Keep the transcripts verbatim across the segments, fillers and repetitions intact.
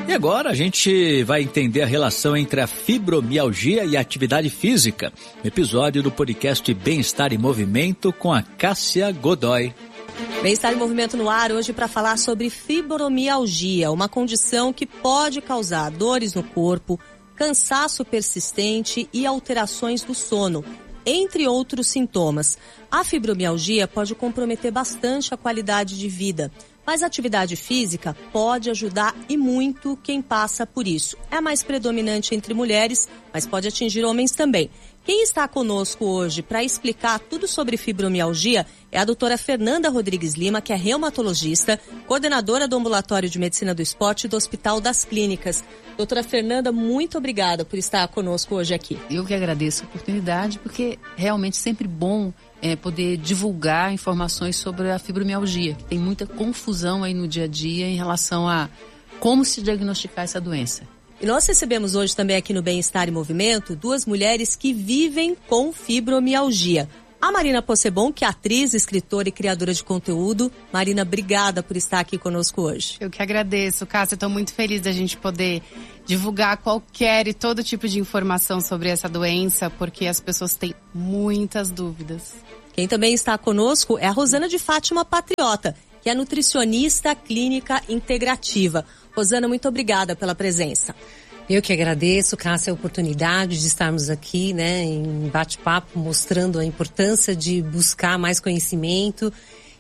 E agora a gente vai entender a relação entre a fibromialgia e a atividade física. Episódio do podcast Bem-Estar em Movimento com a Cássia Godoy. Bem-Estar em Movimento no ar hoje para falar sobre fibromialgia, uma condição que pode causar dores no corpo, cansaço persistente e alterações do sono, entre outros sintomas. A fibromialgia pode comprometer bastante a qualidade de vida, mas a atividade física pode ajudar e muito quem passa por isso. É mais predominante entre mulheres, mas pode atingir homens também. Quem está conosco hoje para explicar tudo sobre fibromialgia é a doutora Fernanda Rodrigues Lima, que é reumatologista, coordenadora do Ambulatório de Medicina do Esporte do Hospital das Clínicas. Doutora Fernanda, muito obrigada por estar conosco hoje aqui. Eu que agradeço a oportunidade, porque realmente é sempre bom é, poder divulgar informações sobre a fibromialgia, que tem muita confusão aí no dia a dia em relação a como se diagnosticar essa doença. E nós recebemos hoje também aqui no Bem-Estar em Movimento duas mulheres que vivem com fibromialgia. A Marina Possebon, que é atriz, escritora e criadora de conteúdo. Marina, obrigada por estar aqui conosco hoje. Eu que agradeço, Cássia. Estou muito feliz da gente poder divulgar qualquer e todo tipo de informação sobre essa doença, porque as pessoas têm muitas dúvidas. Quem também está conosco é a Rosana de Fátima Patriota, que é nutricionista clínica integrativa. Rosana, muito obrigada pela presença. Eu que agradeço, Cássia, a oportunidade de estarmos aqui, né, em bate-papo, mostrando a importância de buscar mais conhecimento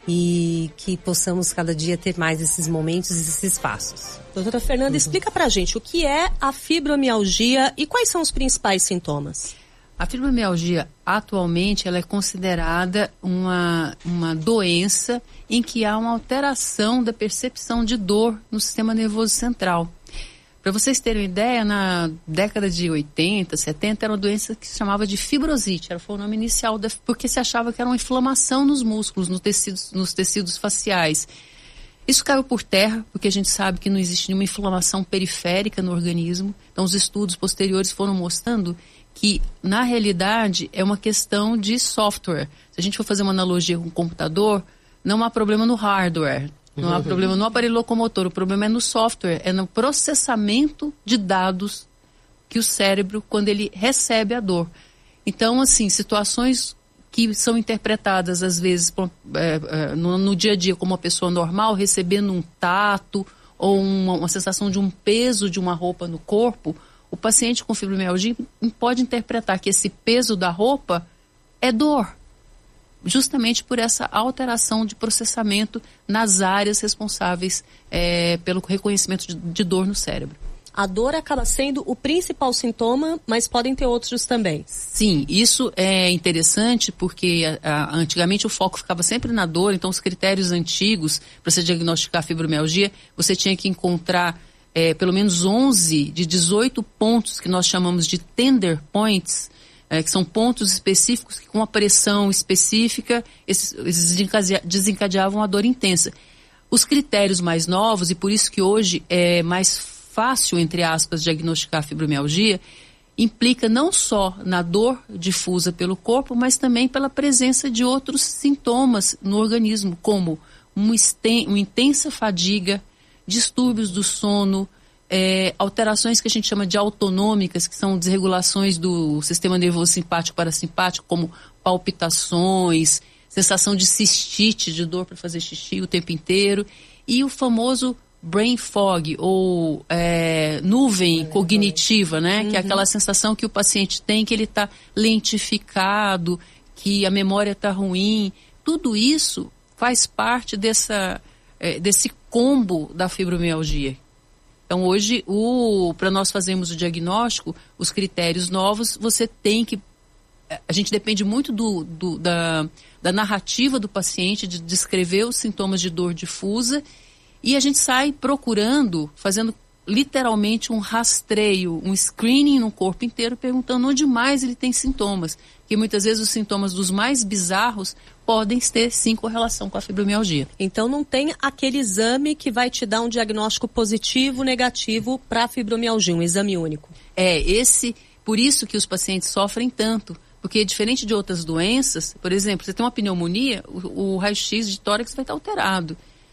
e que possamos cada dia ter mais esses momentos e esses espaços. Doutora Fernanda, uhum. explica pra gente o que é a fibromialgia e quais são os principais sintomas. A fibromialgia, atualmente, ela é considerada uma, uma doença em que há uma alteração da percepção de dor no sistema nervoso central. Para vocês terem uma ideia, na década de oitenta, setenta, era uma doença que se chamava de fibrosite, era foi o nome inicial, da, porque se achava que era uma inflamação nos músculos, nos tecidos, nos tecidos faciais. Isso caiu por terra, porque a gente sabe que não existe nenhuma inflamação periférica no organismo. Então, os estudos posteriores foram mostrando que, na realidade, é uma questão de software. Se a gente for fazer uma analogia com o computador, não há problema no hardware. Não há problema no aparelho locomotor, o problema é no software, é no processamento de dados que o cérebro, quando ele recebe a dor. Então, assim, situações que são interpretadas, às vezes, é, é, no, no dia a dia como uma pessoa normal, recebendo um tato ou uma, uma sensação de um peso de uma roupa no corpo, o paciente com fibromialgia pode interpretar que esse peso da roupa é dor, justamente por essa alteração de processamento nas áreas responsáveis é, pelo reconhecimento de, de dor no cérebro. A dor acaba sendo o principal sintoma, mas podem ter outros também. Sim, isso é interessante porque a, a, antigamente o foco ficava sempre na dor, então os critérios antigos para você diagnosticar a fibromialgia, você tinha que encontrar é, pelo menos onze de dezoito pontos que nós chamamos de tender points, É, que são pontos específicos que com a pressão específica esses, esses desencadeavam a dor intensa. Os critérios mais novos, e por isso que hoje é mais fácil, entre aspas, diagnosticar a fibromialgia, implica não só na dor difusa pelo corpo, mas também pela presença de outros sintomas no organismo, como uma, esten- uma intensa fadiga, distúrbios do sono, É, alterações que a gente chama de autonômicas, que são desregulações do sistema nervoso simpático parasimpático, como palpitações, sensação de cistite, de dor para fazer xixi o tempo inteiro, e o famoso brain fog, ou é, nuvem cognitiva, né? Uhum. Que é aquela sensação que o paciente tem, que ele está lentificado, que a memória está ruim. Tudo isso faz parte dessa, é, desse combo da fibromialgia. Então, hoje, para nós fazermos o diagnóstico, os critérios novos, você tem que... A gente depende muito do, do, da, da narrativa do paciente, de descrever os sintomas de dor difusa, e a gente sai procurando, fazendo literalmente um rastreio, um screening no corpo inteiro, perguntando onde mais ele tem sintomas. Porque muitas vezes os sintomas dos mais bizarros podem ter, sim, correlação com a fibromialgia. Então não tem aquele exame que vai te dar um diagnóstico positivo, negativo para a fibromialgia, um exame único. É, esse, por isso que os pacientes sofrem tanto. Porque diferente de outras doenças, por exemplo, você tem uma pneumonia, o, o raio-x de tórax vai estar alterado.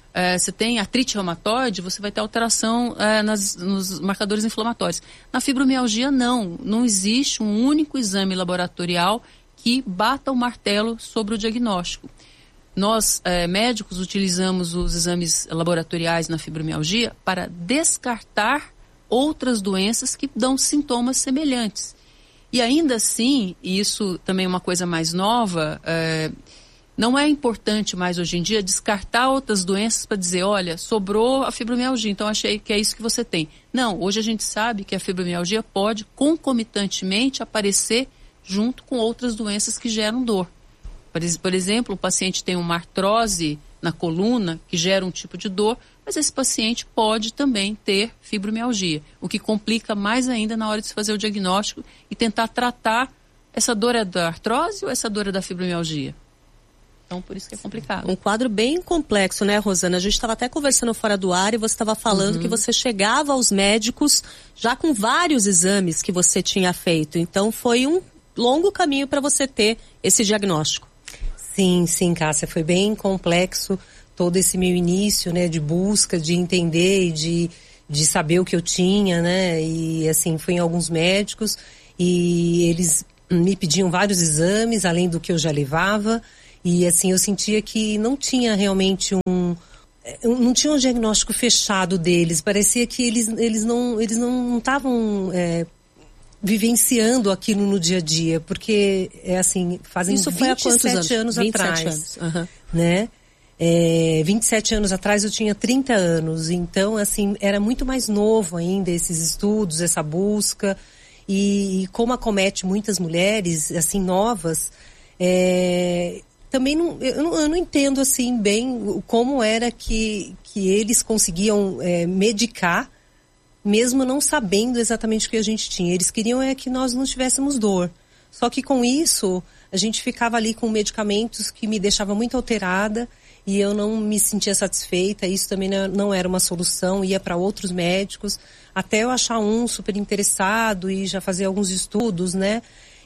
é, você tem artrite reumatoide, você vai ter alteração é, nas, nos marcadores inflamatórios. Na fibromialgia, não. Não existe um único exame laboratorial que bata o martelo sobre o diagnóstico. Nós, é, médicos, utilizamos os exames laboratoriais na fibromialgia para descartar outras doenças que dão sintomas semelhantes. E ainda assim, e isso também é uma coisa mais nova, é, não é importante mais hoje em dia descartar outras doenças para dizer, olha, sobrou a fibromialgia, então achei que é isso que você tem. Não, hoje a gente sabe que a fibromialgia pode concomitantemente aparecer junto com outras doenças que geram dor. Por exemplo, o paciente tem uma artrose na coluna que gera um tipo de dor, mas esse paciente pode também ter fibromialgia, o que complica mais ainda na hora de se fazer o diagnóstico e tentar tratar essa dor é da artrose ou essa dor é da fibromialgia. Então, por isso que é complicado. Um quadro bem complexo, né, Rosana? A gente estava até conversando fora do ar e você estava falando uhum. que você chegava aos médicos já com vários exames que você tinha feito. Então, foi um longo caminho para você ter esse diagnóstico. Sim, sim, Cássia, foi bem complexo todo esse meu início, né, de busca, de entender e de, de saber o que eu tinha, né, e assim, fui em alguns médicos e eles me pediam vários exames, além do que eu já levava, e assim, eu sentia que não tinha realmente um, não tinha um diagnóstico fechado deles, parecia que eles, eles não eles não estavam é, vivenciando aquilo no dia a dia, porque é assim, fazem Isso foi vinte e sete anos, anos atrás, anos. Uhum. né? É, vinte e sete anos atrás eu tinha trinta anos, então assim, era muito mais novo ainda esses estudos, essa busca, e, e como acomete muitas mulheres, assim, novas, é, também não, eu, não, eu não entendo assim bem como era que, que eles conseguiam é, medicar mesmo não sabendo exatamente o que a gente tinha. Eles queriam é que nós não tivéssemos dor. Só que com isso, a gente ficava ali com medicamentos que me deixavam muito alterada e eu não me sentia satisfeita. Isso também não era uma solução, ia para outros médicos, até eu achar um super interessado e já fazer alguns estudos, né?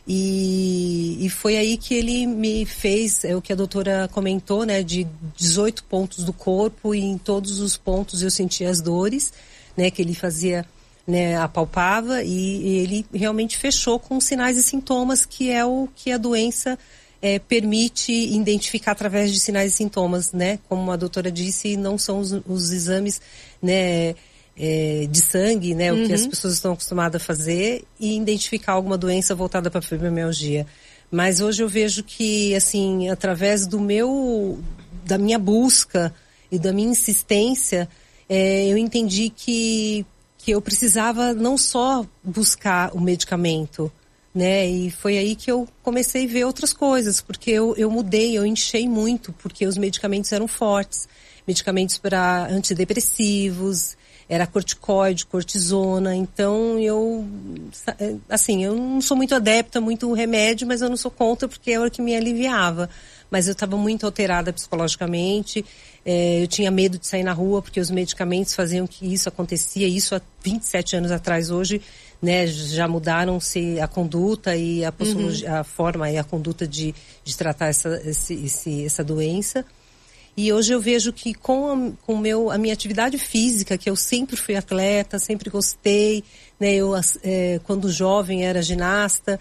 E, e foi aí que ele me fez, é o que a doutora comentou, né? De dezoito pontos do corpo, e em todos os pontos eu sentia as dores, né, que ele fazia, né, apalpava, e, e ele realmente fechou com sinais e sintomas, que é o que a doença é, permite identificar através de sinais e sintomas, né, como a doutora disse, não são os, os exames, né, é, de sangue, né, uhum. o que as pessoas estão acostumadas a fazer, e identificar alguma doença voltada para a fibromialgia. Mas hoje eu vejo que, assim, através do meu, da minha busca e da minha insistência, É, eu entendi que, que eu precisava não só buscar o medicamento, né? E foi aí que eu comecei a ver outras coisas, porque eu, eu mudei, eu enchei muito, porque os medicamentos eram fortes. Medicamentos para antidepressivos, era corticoide, cortisona, então eu, assim, eu não sou muito adepta, muito remédio, mas eu não sou contra, porque é o que me aliviava. Mas eu estava muito alterada psicologicamente, é, eu tinha medo de sair na rua, porque os medicamentos faziam que isso acontecia, isso há vinte e sete anos atrás. Hoje, né, já mudaram-se a conduta e a, postologia, uhum. a forma e a conduta de, de tratar essa, esse, esse, essa doença. E hoje eu vejo que com, a, com meu, a minha atividade física, que eu sempre fui atleta, sempre gostei, né, eu é, quando jovem era ginasta,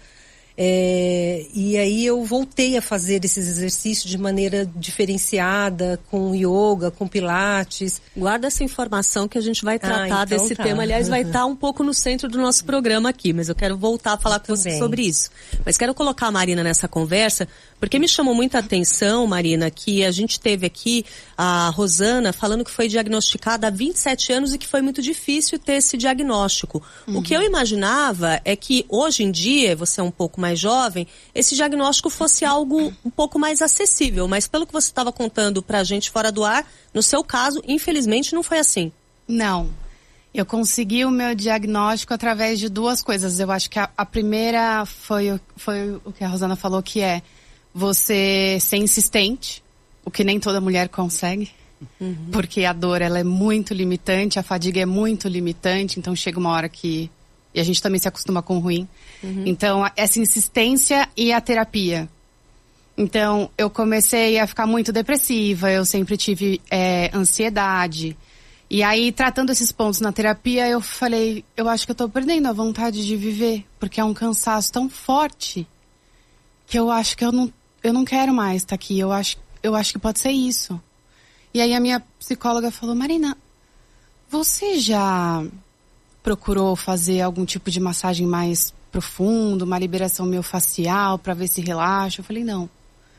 É, e aí eu voltei a fazer esses exercícios de maneira diferenciada, com yoga, com pilates. Guarda essa informação que a gente vai tratar ah, então desse tá. tema. Aliás, vai estar um pouco no centro do nosso programa aqui, mas eu quero voltar a falar Muito com você bem. sobre isso. Mas quero colocar a Marina nessa conversa, porque me chamou muita atenção, Marina, que a gente teve aqui a Rosana falando que foi diagnosticada há vinte e sete anos e que foi muito difícil ter esse diagnóstico. Uhum. O que eu imaginava é que hoje em dia, você é um pouco mais jovem, esse diagnóstico fosse algo um pouco mais acessível, mas pelo que você estava contando pra gente fora do ar, no seu caso, infelizmente não foi assim. Não. Eu consegui o meu diagnóstico através de duas coisas. Eu acho que a, a primeira foi, foi o que a Rosana falou, que é você ser insistente, o que nem toda mulher consegue. Uhum. Porque a dor, ela é muito limitante, a fadiga é muito limitante, então chega uma hora que... E a gente também se acostuma com o ruim. Uhum. Então, essa insistência e a terapia. Então, eu comecei a ficar muito depressiva, eu sempre tive é, ansiedade. E aí, tratando esses pontos na terapia, eu falei, eu acho que eu tô perdendo a vontade de viver, porque é um cansaço tão forte que eu acho que eu não, eu não quero mais estar aqui, eu acho, eu acho que pode ser isso. E aí a minha psicóloga falou, Marina, você já procurou fazer algum tipo de massagem mais profundo, uma liberação miofascial para ver se relaxa? Eu falei, não.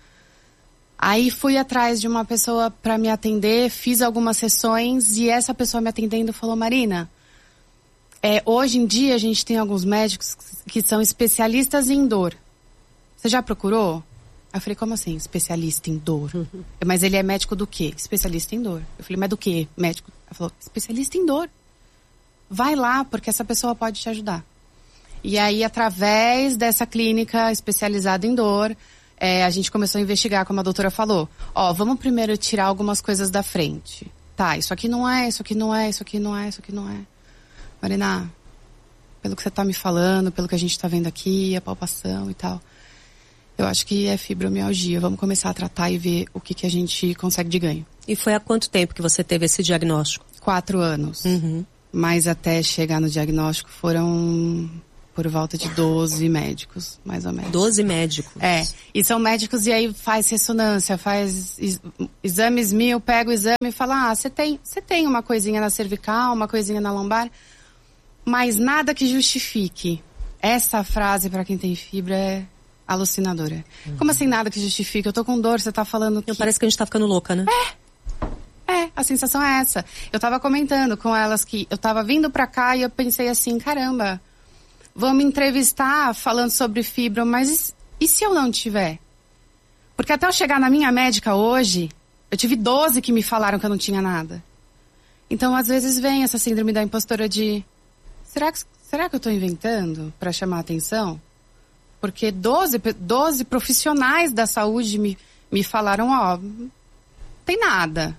Aí fui atrás de uma pessoa para me atender, fiz algumas sessões e essa pessoa me atendendo falou, Marina, é, hoje em dia a gente tem alguns médicos que são especialistas em dor. Você já procurou? Eu falei, como assim, especialista em dor? Uhum. Mas ele é médico do quê? Especialista em dor. Eu falei, mas do quê, médico? Ela falou, especialista em dor. Vai lá, porque essa pessoa pode te ajudar. E aí, através dessa clínica especializada em dor, é, a gente começou a investigar, como a doutora falou. Ó, vamos primeiro tirar algumas coisas da frente. Tá, isso aqui não é, isso aqui não é, isso aqui não é, isso aqui não é. Marina, pelo que você tá me falando, pelo que a gente tá vendo aqui, a palpação e tal, eu acho que é fibromialgia. Vamos começar a tratar e ver o que, que a gente consegue de ganho. E foi há quanto tempo que você teve esse diagnóstico? Quatro anos. Uhum. Mas até chegar no diagnóstico foram por volta de doze médicos, mais ou menos. doze médicos? É. E são médicos e aí faz ressonância, faz exames mil, pega o exame e fala, ah, você tem, você tem uma coisinha na cervical, uma coisinha na lombar, mas nada que justifique. Essa frase, para quem tem fibra, é alucinadora. Uhum. Como assim nada que justifique? Eu tô com dor, você tá falando que... Parece que a gente tá ficando louca, né? É. É, a sensação é essa. Eu tava comentando com elas que eu tava vindo pra cá e eu pensei assim, caramba, vão me entrevistar falando sobre fibra, mas e, e se eu não tiver? Porque até eu chegar na minha médica hoje, eu tive doze que me falaram que eu não tinha nada. Então, às vezes vem essa síndrome da impostora de, será que, será que eu tô inventando pra chamar a atenção? Porque doze, doze profissionais da saúde me, me falaram, ó, tem nada.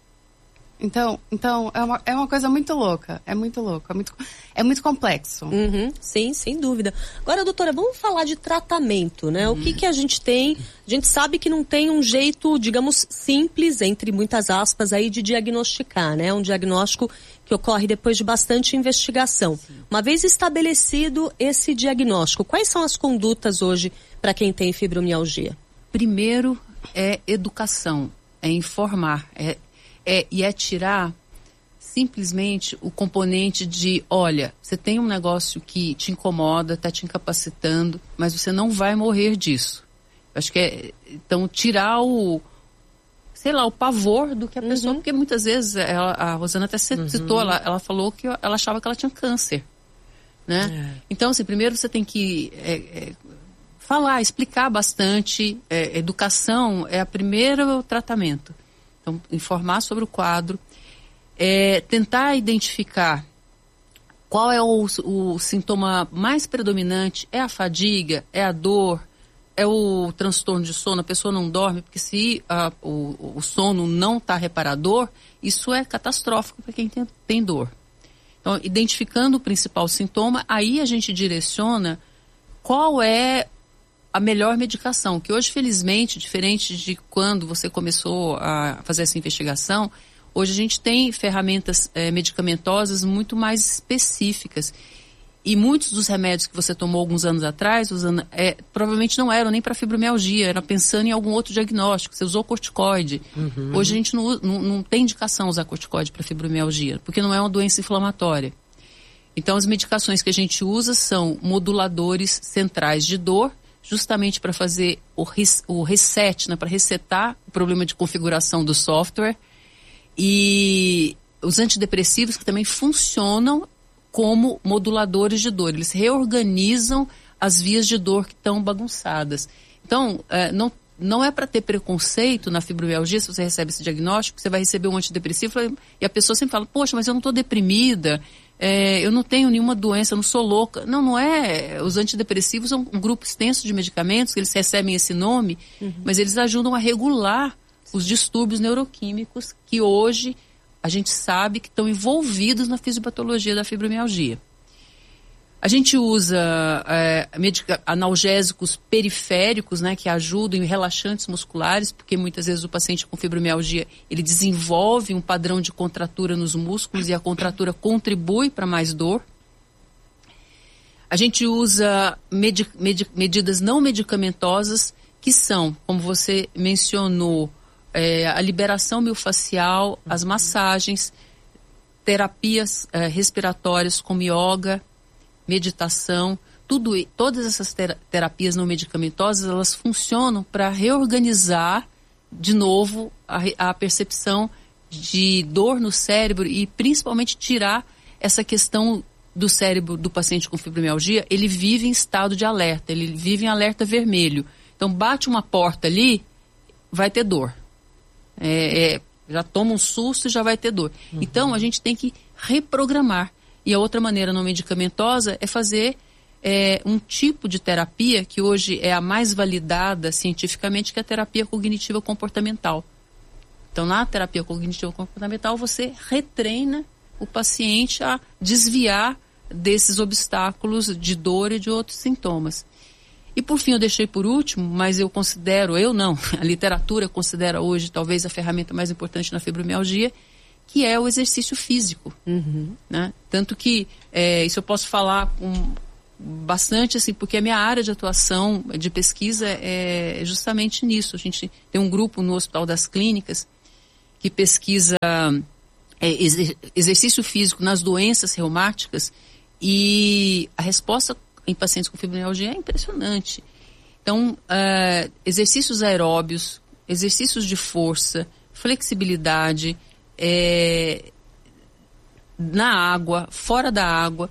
Então, então é, uma, é uma coisa muito louca, é muito louco, é muito, é muito complexo. Uhum, sim, sem dúvida. Agora, doutora, vamos falar de tratamento, né? Uhum. O que que a gente tem? A gente sabe que não tem um jeito, digamos, simples, entre muitas aspas, aí de diagnosticar, né? Um diagnóstico que ocorre depois de bastante investigação. Sim. Uma vez estabelecido esse diagnóstico, quais são as condutas hoje para quem tem fibromialgia? Primeiro é educação, é informar, é É, e é tirar simplesmente o componente de, olha, você tem um negócio que te incomoda, está te incapacitando, mas você não vai morrer disso. Acho que é, então, tirar o, sei lá, o pavor do que a uhum. pessoa, porque muitas vezes, ela, a Rosana até citou, uhum. ela, ela falou que ela achava que ela tinha câncer, né? É. Então, assim, primeiro você tem que é, é, falar, explicar bastante, é, educação é o primeiro tratamento. Então, informar sobre o quadro, é, tentar identificar qual é o, o sintoma mais predominante, é a fadiga, é a dor, é o transtorno de sono, a pessoa não dorme, porque se a, o, o sono não está reparador, isso é catastrófico para quem tem, tem dor. Então, identificando o principal sintoma, aí a gente direciona qual é a melhor medicação, que hoje, felizmente, diferente de quando você começou a fazer essa investigação, hoje a gente tem ferramentas é, medicamentosas muito mais específicas. E muitos dos remédios que você tomou alguns anos atrás, usando, é, provavelmente não eram nem para fibromialgia, era pensando em algum outro diagnóstico. Você usou corticoide. Uhum. Hoje a gente não, não, não tem indicação usar corticoide para fibromialgia, porque não é uma doença inflamatória. Então, as medicações que a gente usa são moduladores centrais de dor, justamente para fazer o, res, o reset, né, para resetar o problema de configuração do software. E os antidepressivos que também funcionam como moduladores de dor. Eles reorganizam as vias de dor que estão bagunçadas. Então, é, não, não é para ter preconceito na fibromialgia, se você recebe esse diagnóstico, você vai receber um antidepressivo e a pessoa sempre fala, poxa, mas eu não estou deprimida, é, eu não tenho nenhuma doença, eu não sou louca. Não, não é. Os antidepressivos são um grupo extenso de medicamentos, que eles recebem esse nome, uhum. mas eles ajudam a regular os distúrbios neuroquímicos que hoje a gente sabe que estão envolvidos na fisiopatologia da fibromialgia. A gente usa é, medica- analgésicos periféricos, né, que ajudam em relaxantes musculares, porque muitas vezes o paciente com fibromialgia, ele desenvolve um padrão de contratura nos músculos e a contratura contribui para mais dor. A gente usa medi- medi- medidas não medicamentosas, que são, como você mencionou, é, a liberação miofascial, as massagens, terapias é, respiratórias como yoga, meditação, tudo, todas essas ter- terapias não medicamentosas, elas funcionam para reorganizar de novo a, a percepção de dor no cérebro e principalmente tirar essa questão do cérebro do paciente com fibromialgia. Ele vive em estado de alerta, ele vive em alerta vermelho. Então bate uma porta ali, vai ter dor. É, é, já toma um susto e já vai ter dor. Uhum. Então a gente tem que reprogramar. E a outra maneira não medicamentosa é fazer é, um tipo de terapia que hoje é a mais validada cientificamente, que é a terapia cognitiva comportamental. Então, na terapia cognitiva comportamental, você retreina o paciente a desviar desses obstáculos de dor e de outros sintomas. E por fim, eu deixei por último, mas eu considero, eu não, a literatura considera hoje talvez a ferramenta mais importante na fibromialgia, que é o exercício físico. Uhum. Né? Tanto que, é, isso eu posso falar com bastante, assim, porque a minha área de atuação, de pesquisa, é justamente nisso. A gente tem um grupo no Hospital das Clínicas que pesquisa é, exer- exercício físico nas doenças reumáticas e a resposta em pacientes com fibromialgia é impressionante. Então, uh, exercícios aeróbios, exercícios de força, flexibilidade, É, na água, fora da água,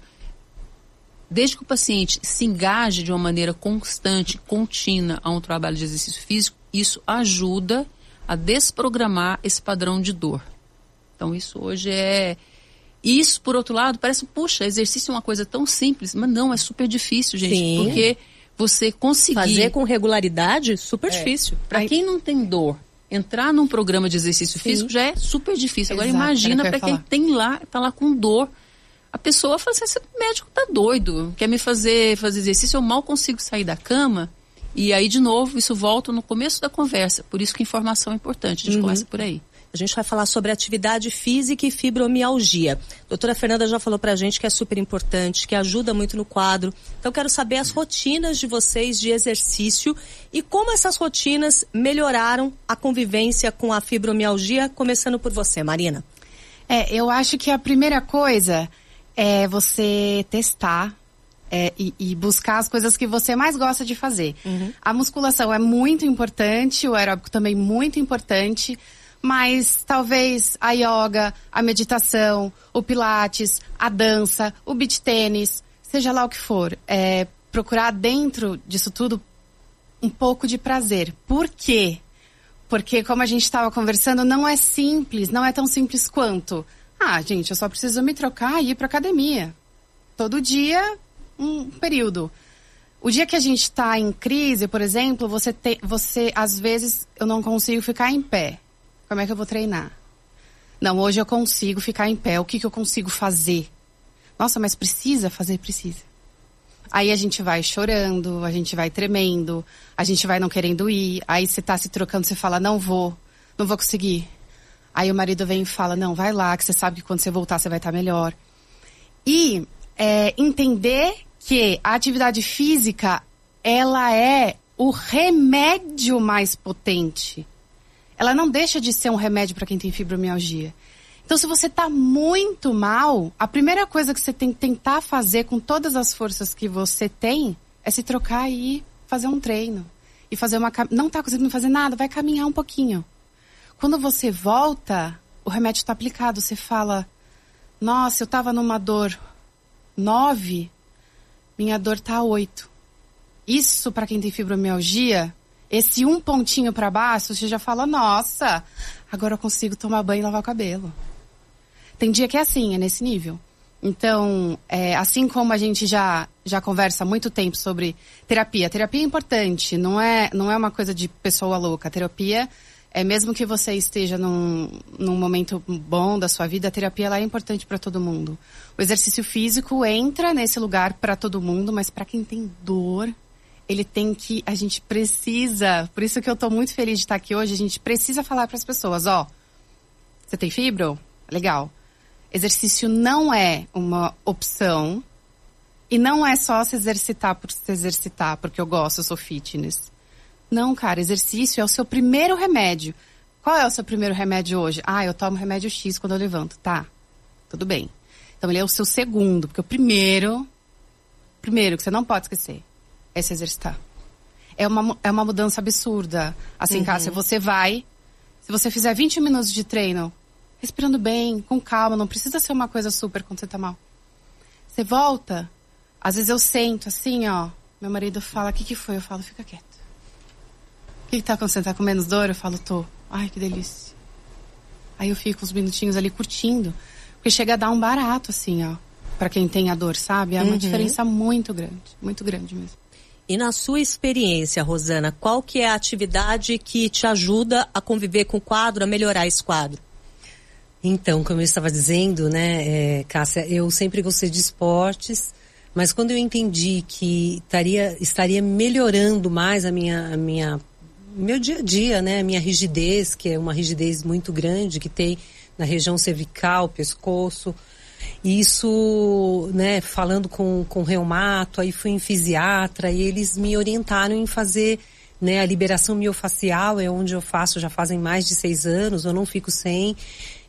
desde que o paciente se engaje de uma maneira constante, contínua a um trabalho de exercício físico, isso ajuda a desprogramar esse padrão de dor. Então isso hoje é... Isso, por outro lado, parece, puxa, exercício é uma coisa tão simples, mas não, é super difícil, gente. Sim. Porque você conseguir... Fazer com regularidade, super é. difícil. Para quem não tem dor, entrar num programa de exercício Sim. físico já é super difícil. Agora, Exato, imagina para quem tem lá, tá lá com dor. A pessoa fala assim, esse médico tá doido, quer me fazer, fazer exercício, eu mal consigo sair da cama. E aí, de novo, isso volta no começo da conversa. Por isso que informação é importante, a gente uhum. começa por aí. A gente vai falar sobre atividade física e fibromialgia. A doutora Fernanda já falou pra gente que é super importante, que ajuda muito no quadro. Então, eu quero saber as rotinas de vocês de exercício e como essas rotinas melhoraram a convivência com a fibromialgia, começando por você, Marina. É, eu acho que a primeira coisa é você testar é, e, e buscar as coisas que você mais gosta de fazer. Uhum. A musculação é muito importante, o aeróbico também muito importante, mas talvez a yoga, a meditação, o pilates, a dança, o beach tênis, seja lá o que for, é, procurar dentro disso tudo um pouco de prazer. Por quê? Porque, como a gente estava conversando, não é simples, não é tão simples quanto, ah, gente, eu só preciso me trocar e ir para academia. Todo dia, um período. O dia que a gente está em crise, por exemplo, você, te, você, às vezes, eu não consigo ficar em pé. Como é que eu vou treinar? Não, hoje eu consigo ficar em pé. O que, que eu consigo fazer? Nossa, mas precisa fazer? Precisa. Aí a gente vai chorando, a gente vai tremendo, a gente vai não querendo ir. Aí você tá se trocando, você fala, não vou, não vou conseguir. Aí o marido vem e fala, não, vai lá, que você sabe que quando você voltar você vai estar melhor. E é, entender que a atividade física, ela é o remédio mais potente. Ela não deixa de ser um remédio para quem tem fibromialgia. Então, se você está muito mal, a primeira coisa que você tem que tentar fazer com todas as forças que você tem é se trocar e ir fazer um treino. E fazer uma... Não está conseguindo fazer nada, vai caminhar um pouquinho. Quando você volta, o remédio está aplicado. Você fala, nossa, eu estava numa dor nove, minha dor está oito. Isso, para quem tem fibromialgia... Esse um pontinho para baixo, você já fala, nossa, agora eu consigo tomar banho e lavar o cabelo. Tem dia que é assim, é nesse nível. Então, é, assim como a gente já, já conversa há muito tempo sobre terapia. Terapia é importante, não é, não é uma coisa de pessoa louca. Terapia É, mesmo que você esteja num, num momento bom da sua vida, a terapia ela é importante para todo mundo. O exercício físico entra nesse lugar para todo mundo, mas para quem tem dor, ele tem que, a gente precisa, por isso que eu tô muito feliz de estar aqui hoje, a gente precisa falar para as pessoas, ó, você tem fibro? Legal. Exercício não é uma opção e não é só se exercitar por se exercitar, porque eu gosto, eu sou fitness. Não, cara, exercício é o seu primeiro remédio. Qual é o seu primeiro remédio hoje? Ah, eu tomo remédio X quando eu levanto. Tá, tudo bem. Então ele é o seu segundo, porque o primeiro, primeiro que você não pode esquecer, é se exercitar. É uma, é uma mudança absurda. Assim, uhum. Cássia, você vai, se você fizer vinte minutos de treino, respirando bem, com calma, não precisa ser uma coisa super quando você tá mal. Você volta, às vezes eu sento assim, ó, meu marido fala, o que que foi? Eu falo, fica quieto. O que que tá acontecendo? Tá com menos dor? Eu falo, tô. Ai, que delícia. Aí eu fico uns minutinhos ali curtindo, porque chega a dar um barato, assim, ó, pra quem tem a dor, sabe? É uma uhum. diferença muito grande, muito grande mesmo. E na sua experiência, Rosana, qual que é a atividade que te ajuda a conviver com o quadro, a melhorar esse quadro? Então, como eu estava dizendo, né, é, Cássia, eu sempre gostei de esportes, mas quando eu entendi que estaria, estaria melhorando mais a minha, a minha, meu dia a dia, né, a minha rigidez, que é uma rigidez muito grande, que tem na região cervical, pescoço, isso, né, falando com, com reumato, aí fui em fisiatra e eles me orientaram em fazer, né, a liberação miofacial, é onde eu faço já fazem mais de seis anos, eu não fico sem.